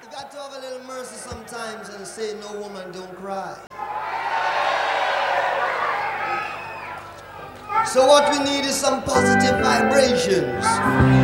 You got to have a little mercy sometimes and say, no woman, don't cry. So what we need is some positive vibrations.